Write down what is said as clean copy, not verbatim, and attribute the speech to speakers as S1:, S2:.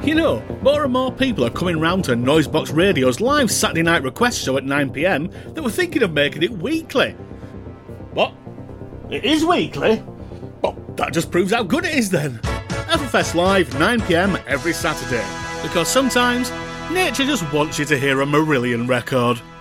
S1: You know, more and more people are coming round to Noisebox Radio's live Saturday night request show at 9pm that were thinking of making it weekly. What? It is weekly? Well, that just proves how good it is then. Everfest Live, 9pm every Saturday. Because sometimes, nature just wants you to hear a Marillion record.